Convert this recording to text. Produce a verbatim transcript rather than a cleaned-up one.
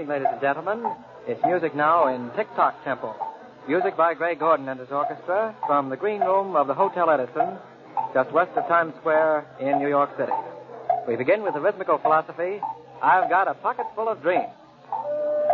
ladies and gentlemen. It's music now in Tick-Tock tempo. Music by Gray Gordon and his orchestra from the green room of the Hotel Edison, just west of Times Square in New York City. We begin with the rhythmical philosophy, I've got a pocket full of dreams.